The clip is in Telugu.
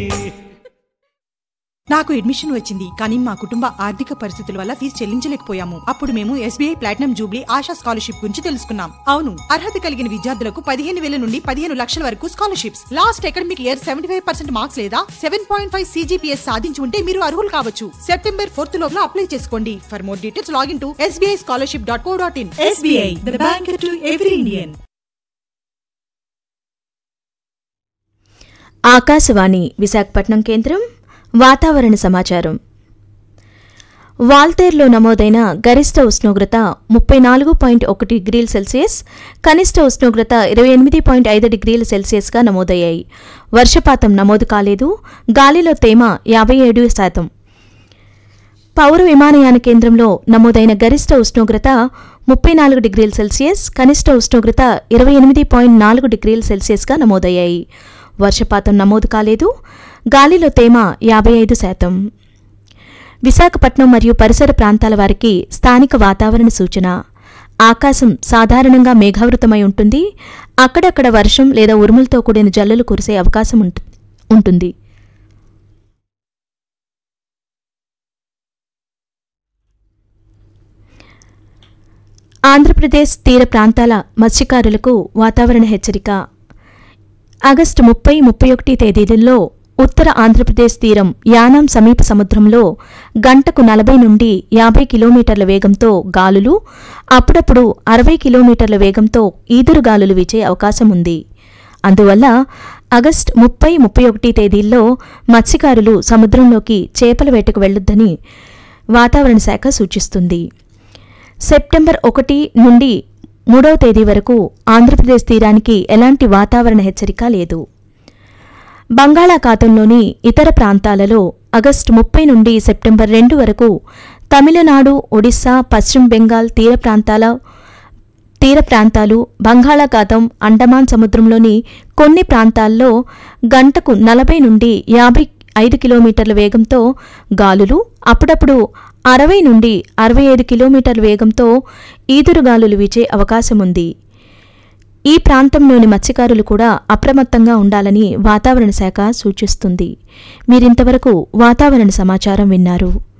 నాకు అడ్మిషన్ వచ్చింది, కానీ మా కుటుంబ ఆర్థిక పరిస్థితుల వల్ల ఫీజు చెల్లించలేకపోయాము. అప్పుడు మేము SBI platinum Jubilee ASHA scholarship గురించి తెలుసుకున్నాం. అవును, అర్హత కలిగిన విద్యార్థులకు 15,000 నుండి 15 లక్షల వరకు scholarships. Last academic year 75% marks లేదా 7.5 CGPS సాధించి ఉంటే మీరు అర్హులు కావచ్చు. September 4th లోపల అప్లై చేసుకోండి. For more details login to sbischolarship.co.in. SBI, the bank to every Indian. Akashvani Visakhapatnam కేంద్రం. వాతావరణ సమాచారం. వాల్తేరులో నమోదైన గరిష్ట ఉష్ణోగ్రత 34.1 డిగ్రీల సెల్సియస్, కనిష్ట ఉష్ణోగ్రత 28.5 డిగ్రీల సెల్సియస్గా నమోదయ్యాయి. వర్షపాతం నమోదు కాలేదు. గాలిలో తేమ 57%. పౌర విమానయాన కేంద్రంలో నమోదైన గరిష్ట ఉష్ణోగ్రత 34 డిగ్రీల సెల్సియస్, కనిష్ట ఉష్ణోగ్రత 28.4 డిగ్రీల సెల్సియస్గా నమోదయ్యాయి. వర్షపాతం నమోదు కాలేదు. గాలిలో తేమ 55%. విశాఖపట్నం మరియు పరిసర ప్రాంతాల వారికి స్థానిక వాతావరణ సూచన. ఆకాశం సాధారణంగా మేఘావృతమై ఉంటుంది. అక్కడక్కడ వర్షం లేదా ఉరుములతో కూడిన జల్లులు కురిసే అవకాశం ఉంటుంది. ఆంధ్రప్రదేశ్ తీర ప్రాంతాల మత్స్యకారులకు వాతావరణ హెచ్చరిక. ఆగస్టు 30, 31 తేదీలలో ఉత్తర ఆంధ్రప్రదేశ్ తీరం యానాం సమీప సముద్రంలో గంటకు 40 నుండి 50 కిలోమీటర్ల వేగంతో గాలులు, అప్పుడప్పుడు 60 కిలోమీటర్ల వేగంతో ఈదురుగాలులు వీచే అవకాశం ఉంది. అందువల్ల ఆగస్టు 30, 31 తేదీల్లో మత్స్యకారులు సముద్రంలోకి చేపల వేటకు వెళ్లొద్దని వాతావరణ శాఖ సూచిస్తుంది. సెప్టెంబర్ 1 నుండి 3వ తేదీ వరకు ఆంధ్రప్రదేశ్ తీరానికి ఎలాంటి వాతావరణ హెచ్చరిక లేదు. బంగాళాఖాతంలోని ఇతర ప్రాంతాలలో ఆగస్టు 30 నుండి సెప్టెంబర్ 2 వరకు తమిళనాడు, ఒడిశా, పశ్చిమ బెంగాల్ తీర ప్రాంతాలు, బంగాళాఖాతం, అండమాన్ సముద్రంలోని కొన్ని ప్రాంతాల్లో గంటకు 40 నుండి 55 కిలోమీటర్ల వేగంతో గాలులు, అప్పుడప్పుడు 60 నుండి 65 కిలోమీటర్ల వేగంతో ఈదురుగాలులు వీచే అవకాశముంది. ఈ ప్రాంతంలోని మత్స్యకారులు కూడా అప్రమత్తంగా ఉండాలని వాతావరణ శాఖ సూచిస్తుంది. మీరింతవరకు వాతావరణ సమాచారం విన్నారు.